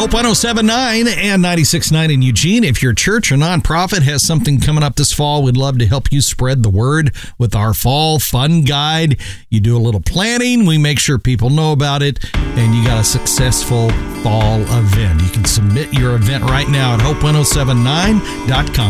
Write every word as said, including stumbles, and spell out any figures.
Hope one oh seven point nine and ninety-six point nine in Eugene. If your church or nonprofit has something coming up this fall, we'd love to help you spread the word with our fall fun guide. You do a little planning, we make sure people know about it, and you got a successful fall event. You can submit your event right now at hope one oh seven nine dot com.